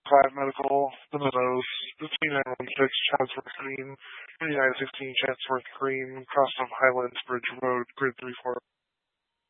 5 Medical, The Meadows, 15916 Chatsworth Green, 2916 Chatsworth Green, Cross of Highlands Bridge Road, Grid 34.